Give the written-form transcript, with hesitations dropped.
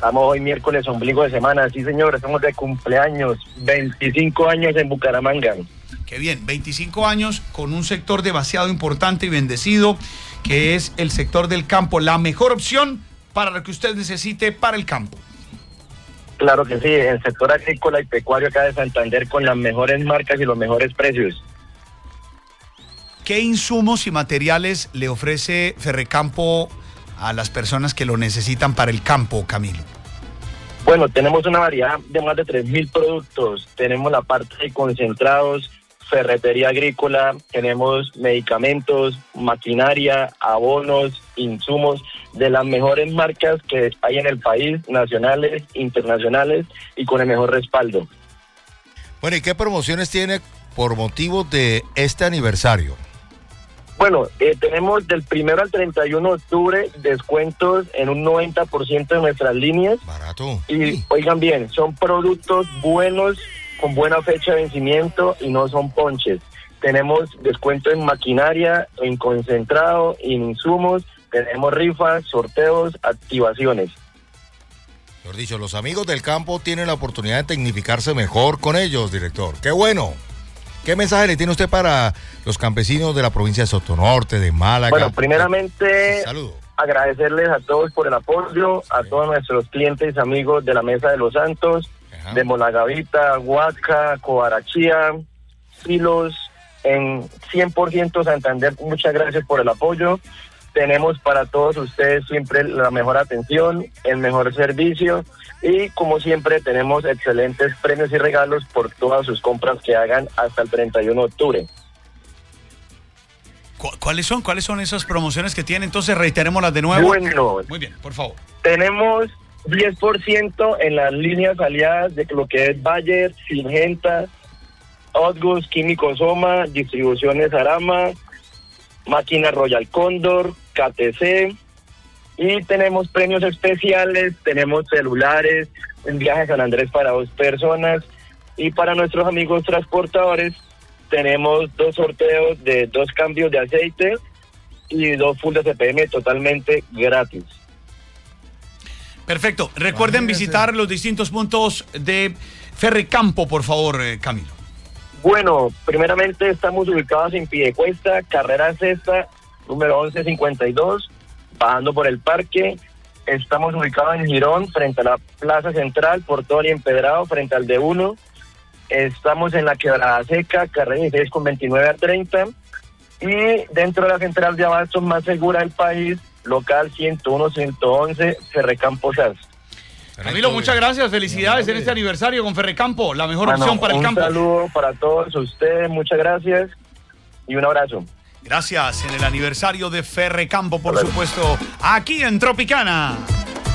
Estamos hoy miércoles, ombligo de semana. Sí, señor, estamos de cumpleaños. 25 años en Bucaramanga. Qué bien, 25 años con un sector demasiado importante y bendecido, que es el sector del campo. La mejor opción para lo que usted necesite para el campo. Claro que sí, el sector agrícola y pecuario acá de Santander con las mejores marcas y los mejores precios. ¿Qué insumos y materiales le ofrece Ferrecampo a las personas que lo necesitan para el campo, Camilo? Bueno, tenemos una variedad de más de 3.000 productos. Tenemos la parte de concentrados, ferretería agrícola, tenemos medicamentos, maquinaria, abonos, insumos de las mejores marcas que hay en el país, nacionales, internacionales y con el mejor respaldo. Bueno, ¿y qué promociones tiene por motivo de este aniversario? Bueno, tenemos del 1 al 31 de octubre descuentos en un 90% de nuestras líneas. Barato. Y oigan bien, son productos buenos, con buena fecha de vencimiento y no son ponches. Tenemos descuento en maquinaria, en concentrado, en insumos, tenemos rifas, sorteos, activaciones. Mejor dicho, los amigos del campo tienen la oportunidad de tecnificarse mejor con ellos, director. ¡Qué bueno! ¿Qué mensaje le tiene usted para los campesinos de la provincia de Sotonorte, de Málaga? Bueno, primeramente, saludo. Agradecerles a todos por el apoyo, a todos nuestros clientes y amigos de la Mesa de los Santos, de Molagavita, Huasca, Cobarachía, Silos, en 100% Santander. Muchas gracias por el apoyo. Tenemos para todos ustedes siempre la mejor atención, el mejor servicio y como siempre tenemos excelentes premios y regalos por todas sus compras que hagan hasta el 31 de octubre. ¿Cuáles son esas promociones que tienen? Entonces reiterémoslas de nuevo. Bueno, muy bien, por favor. Tenemos 10% en las líneas aliadas de lo que es Bayer, Singenta, Otgus, Químicos Soma, Distribuciones Arama, Máquina Royal Cóndor, KTC, y tenemos premios especiales, tenemos celulares, un viaje a San Andrés para 2 personas, y para nuestros amigos transportadores tenemos 2 sorteos de 2 cambios de aceite y 2 full de CPM totalmente gratis. Perfecto. Recuerden visitar los distintos puntos de Ferrecampo, por favor, Camilo. Bueno, primeramente estamos ubicados en Piedecuesta, carrera sexta, número 1152, bajando por el parque. Estamos ubicados en Girón, frente a la Plaza Central, Portón y Empedrado, frente al D1. Estamos en la Quebrada Seca, carrera 16 con 29 a 30. Y dentro de la central de abastos más segura del país, local 101-111, Ferrecampo SAS. Camilo, muchas gracias, felicidades en este aniversario con Ferrecampo, la mejor opción para el campo. Un saludo para todos ustedes, muchas gracias y un abrazo. Gracias en el aniversario de Ferrecampo, por supuesto, aquí en Tropicana.